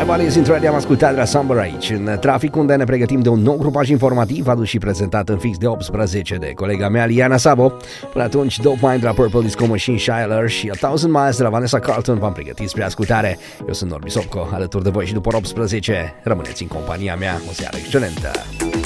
Valleys Intro am ascultat de la Summer aici, în trafic, unde ne pregătim de un nou grupaj informativ adus și prezentat în fix de 18 de colega mea, Liana Sabo. Până atunci, Dope Mind de la Purple Disco Machine, Shiler și A Thousand Miles de la Vanessa Carlton v-am pregătit spre ascultare. Eu sunt Norbi Sopco, alături de voi și după 18. Rămâneți în compania mea, o seară excelentă!